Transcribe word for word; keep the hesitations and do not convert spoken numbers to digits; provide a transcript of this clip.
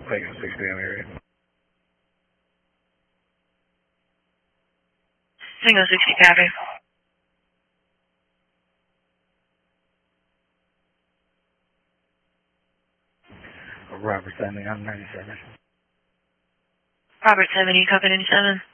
Tango sixty on area. Tango sixty, copy. Robert seventy on ninety-seven. Robert seventy, copy ninety-seven.